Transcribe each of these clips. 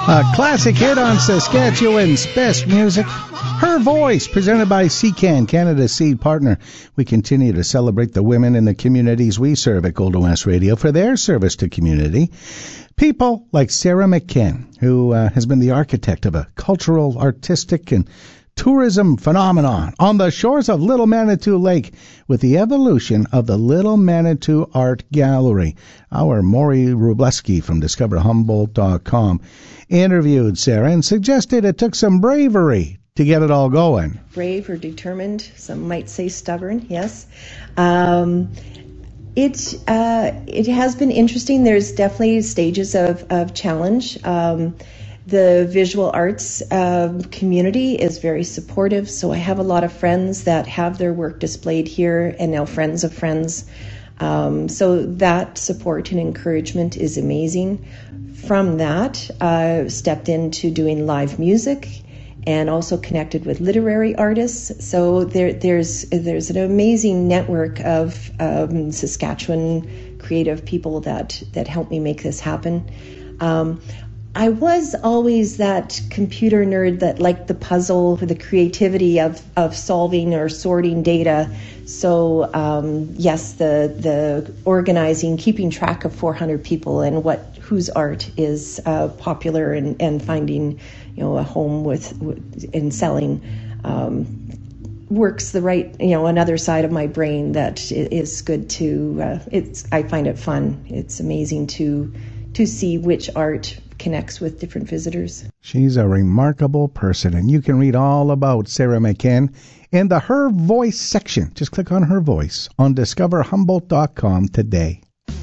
A classic hit on Saskatchewan's best music. Her Voice, presented by CCAN, Canada's seed partner. We continue to celebrate the women in the communities we serve at Golden West Radio for their service to community. People like Sarah McKen, who has been the architect of a cultural, artistic, and tourism phenomenon on the shores of Little Manitou Lake with the evolution of the Little Manitou Art Gallery. Our Maury Rubleski from DiscoverHumboldt.com interviewed Sarah and suggested it took some bravery to get it all going. Brave or determined, some might say stubborn, yes. It has been interesting. There's definitely stages of challenge. The visual arts community is very supportive, so I have a lot of friends that have their work displayed here and now friends of friends. So that support and encouragement is amazing. From that, I stepped into doing live music and also connected with literary artists. So there's an amazing network of Saskatchewan creative people that help me make this happen. I was always that computer nerd that liked the puzzle, the creativity of solving or sorting data. So yes, the organizing, keeping track of 400 people and whose art is popular and finding a home with and selling works the right another side of my brain that is good to. I find it fun. It's amazing to see which art connects with different visitors. She's a remarkable person, and you can read all about Sarah McKen in the Her Voice section. Just click on Her Voice on DiscoverHumboldt.com today.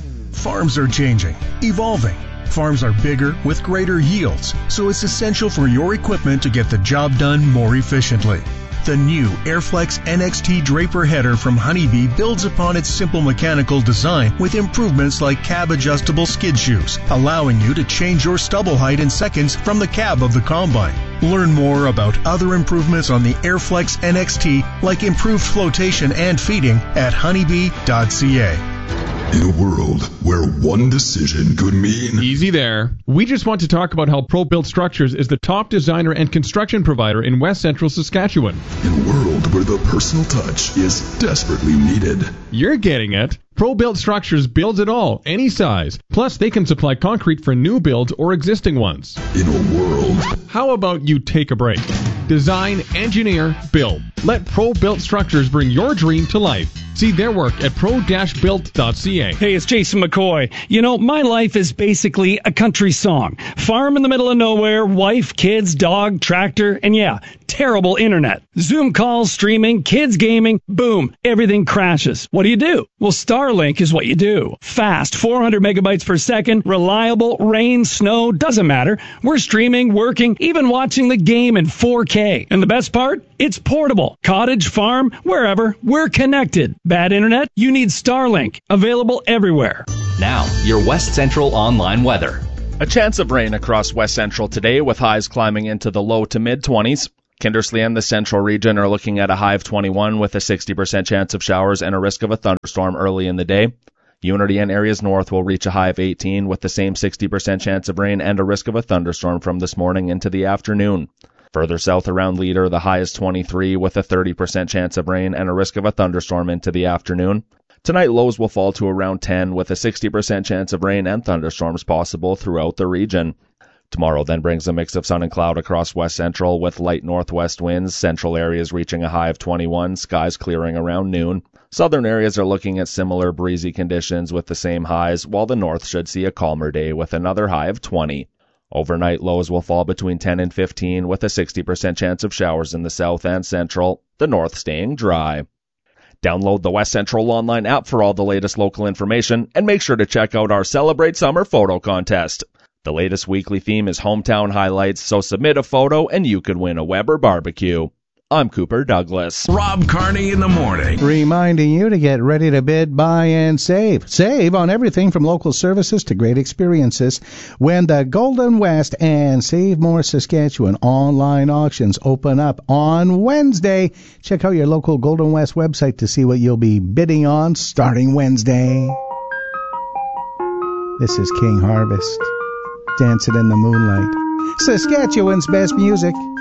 Farms are changing, evolving. Farms are bigger with greater yields, so it's essential for your equipment to get the job done more efficiently. The new Airflex NXT Draper header from Honeybee builds upon its simple mechanical design with improvements like cab-adjustable skid shoes, allowing you to change your stubble height in seconds from the cab of the combine. Learn more about other improvements on the Airflex NXT, like improved flotation and feeding, at honeybee.ca. In a world where one decision could mean... Easy there. We just want to talk about how ProBuilt Structures is the top designer and construction provider in West Central Saskatchewan. In a world where the personal touch is desperately needed. You're getting it. ProBuilt Structures builds it all, any size. Plus, they can supply concrete for new builds or existing ones. In a world... How about you take a break? Design, engineer, build. Let ProBuilt Structures bring your dream to life. See their work at pro-built.ca. Hey, it's Jason McCoy. My life is basically a country song. Farm in the middle of nowhere, wife, kids, dog, tractor, and yeah, terrible internet. Zoom calls, streaming, kids gaming, boom, everything crashes. What do? Well, Starlink is what you do. Fast, 400 megabytes per second, reliable, rain, snow, doesn't matter. We're streaming, working, even watching the game in 4K. And the best part? It's portable. Cottage, farm, wherever, we're connected. Bad internet? You need Starlink. Available everywhere. Now, your West Central online weather. A chance of rain across West Central today, with highs climbing into the low to mid-20s. Kindersley and the central region are looking at a high of 21 with a 60% chance of showers and a risk of a thunderstorm early in the day. Unity and areas north will reach a high of 18 with the same 60% chance of rain and a risk of a thunderstorm from this morning into the afternoon. Further south around Leader, the high is 23 with a 30% chance of rain and a risk of a thunderstorm into the afternoon. Tonight, lows will fall to around 10 with a 60% chance of rain and thunderstorms possible throughout the region. Tomorrow then brings a mix of sun and cloud across West Central with light northwest winds, central areas reaching a high of 21, skies clearing around noon. Southern areas are looking at similar breezy conditions with the same highs, while the north should see a calmer day with another high of 20. Overnight lows will fall between 10 and 15 with a 60% chance of showers in the south and central, the north staying dry. Download the West Central online app for all the latest local information, and make sure to check out our Celebrate Summer photo contest. The latest weekly theme is hometown highlights, so submit a photo and you could win a Weber barbecue. I'm Cooper Douglas. Rob Carney in the morning. Reminding you to get ready to bid, buy, and save. Save on everything from local services to great experiences when the Golden West and Save More Saskatchewan online auctions open up on Wednesday. Check out your local Golden West website to see what you'll be bidding on starting Wednesday. This is King Harvest, Dancing in the Moonlight. Saskatchewan's best music.